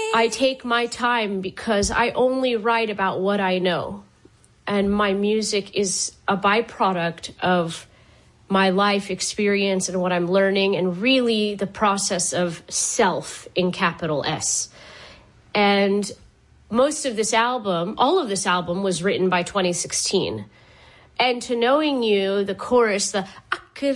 I take my time because I only write about what I know. And my music is a byproduct of my life experience and what I'm learning, and really the process of self in capital S. And most of this album, all of this album was written by 2016. And to knowing you, the chorus, the